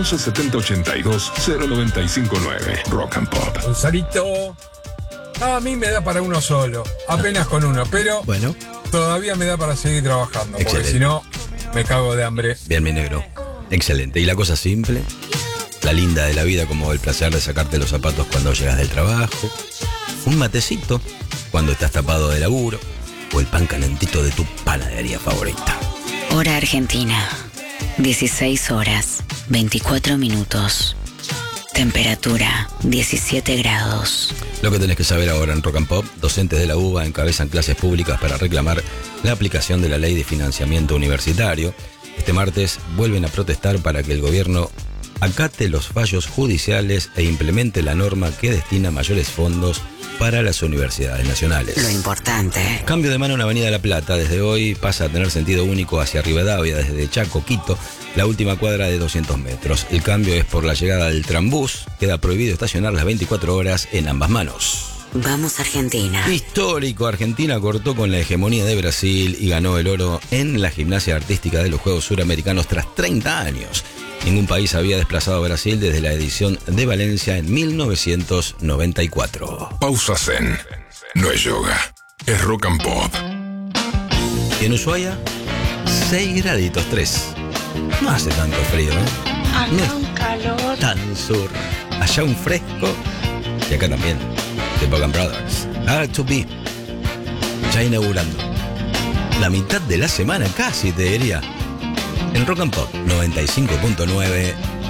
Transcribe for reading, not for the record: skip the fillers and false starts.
117082-0959. Rock and Pop. Gonzalito, a mí me da para uno solo, apenas con uno, pero Bueno, todavía me da para seguir trabajando, porque Excelente. si no, me cago de hambre. bien, mi negro. Excelente. ¿Y la cosa simple? La linda de la vida, como el placer de sacarte los zapatos cuando llegas del trabajo. Un matecito cuando estás tapado de laburo. O el pan calentito de tu panadería favorita. Hora Argentina. 16 horas, 24 minutos. Temperatura, 17 grados. Lo que tenés que saber ahora en Rock and Pop: docentes de la UBA encabezan clases públicas para reclamar la aplicación de la ley de financiamiento universitario. Este martes vuelven a protestar para que el gobierno acate los fallos judiciales e implemente la norma que destina mayores fondos para las universidades nacionales. Lo importante. Cambio de mano en Avenida La Plata. Desde hoy pasa a tener sentido único hacia Rivadavia, desde Chaco, Quito, la última cuadra de 200 metros. El cambio es por la llegada del trambús. Queda prohibido estacionar las 24 horas en ambas manos. Vamos Argentina. Histórico, Argentina cortó con la hegemonía de Brasil y ganó el oro en la gimnasia artística de los Juegos Suramericanos tras 30 años. Ningún país había desplazado a Brasil desde la edición de Valencia en 1994. Pausa Zen. No es yoga, es Rock and Pop. Y en Ushuaia, 6 graditos 3. No hace tanto frío, ¿no? No es un calor. tan sur. Allá un fresco. Y acá también. The Bogan Brothers. R2B. Ya inaugurando la mitad de la semana, casi te diría. En Rock and Pop 95.9